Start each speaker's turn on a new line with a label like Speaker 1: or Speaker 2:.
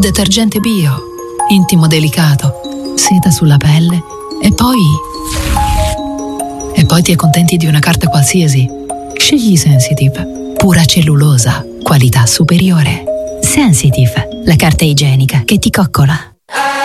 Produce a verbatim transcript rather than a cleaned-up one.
Speaker 1: detergente bio, intimo delicato, seta sulla pelle e poi... E poi ti accontenti di una carta qualsiasi. Scegli Sensitive, pura cellulosa, qualità superiore.
Speaker 2: Sensitive, la carta igienica che ti coccola.